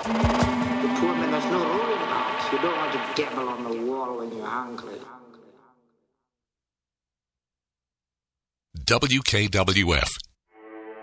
The poor man, there's no ruling out. You don't want a devil on the wall when you're hungry. WKWF